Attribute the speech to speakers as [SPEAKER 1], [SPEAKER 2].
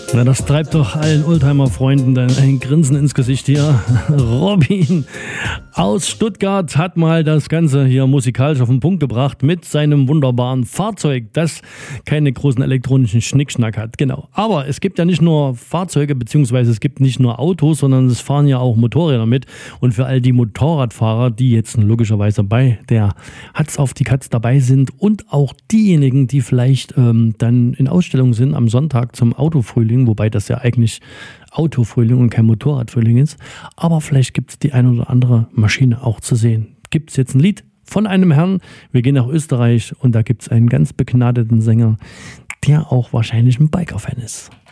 [SPEAKER 1] Ja, das treibt doch allen Oldtimer-Freunden dann ein Grinsen ins Gesicht hier. Robin aus Stuttgart hat mal das Ganze hier musikalisch auf den Punkt gebracht mit seinem wunderbaren Fahrzeug, das keine großen elektronischen Schnickschnack hat. Genau. Aber es gibt ja nicht nur Fahrzeuge, beziehungsweise es gibt nicht nur Autos, sondern es fahren ja auch Motorräder mit. Und für all die Motorradfahrer, die jetzt logischerweise bei der Hatz auf die Katz dabei sind und auch diejenigen, die vielleicht dann in Ausstellung sind am Sonntag zum Autofrühling, wobei das ja eigentlich Autofrühling und kein Motorradfrühling ist. Aber vielleicht gibt es die eine oder andere Maschine auch zu sehen. Gibt es jetzt ein Lied von einem Herrn? Wir gehen nach Österreich und da gibt es einen ganz begnadeten Sänger, der auch wahrscheinlich ein Biker-Fan ist.